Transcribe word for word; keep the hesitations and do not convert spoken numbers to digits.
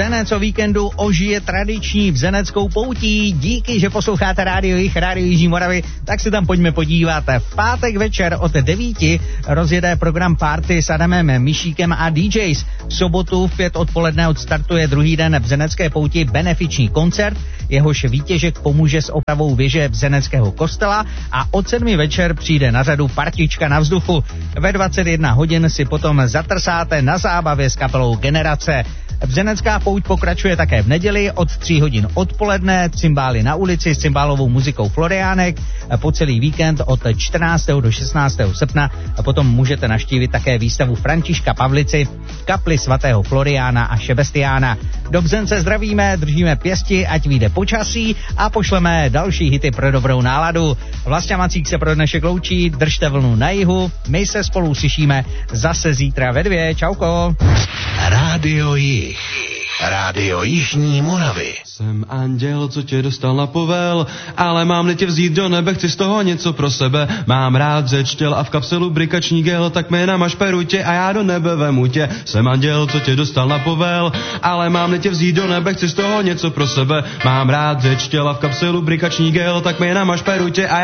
Bzenec o víkendu ožije tradiční bzeneckou poutí. Díky, že posloucháte Rádio Jih, Rádio Jižní Moravy, tak se tam pojďme podívat. V pátek večer od devíti rozjede program Party s Adamem Mišíkem a D Js. V sobotu v pět odpoledne odstartuje druhý den bzenecké pouti benefiční koncert, jehož výtěžek pomůže s opravou věže bzeneckého kostela a od sedmi večer přijde na řadu partička na vzduchu. Ve dvacet jedna hodin si potom zatrsáte na zábavě s kapelou Generace. Bzenecká pouť pokračuje také v neděli od tří hodin odpoledne, cymbály na ulici s cymbálovou muzikou Floriánek, po celý víkend od čtrnáctého do šestnáctého srpna a potom můžete navštívit také výstavu Františka Pavlici v kapli svatého Floriána a Šebestiána. Do Bzence zdravíme, držíme pěsti, ať vyjde počasí a pošleme další hity pro dobrou náladu. Vlastňa Macík se pro dnešek loučí, držte vlnu na jihu, my se spolu slyšíme zase zítra ve dvě. Čauko. Rádio Jih. Rádio Jižní Moravy. Jsem anděl, co tě dostal na povel, ale mám-li tě vzít do nebe, chci z toho něco pro sebe. Mám rád řeč těl a v kapselu brikační gel, tak mi namaž perutě a já do nebe vemu tě. Jsem anděl, co tě dostal na povel, ale mám-li tě vzít do nebe, chci z toho něco pro sebe. Mám rád řeč těl a v kapselu brikační gel, tak mi namaž perutě a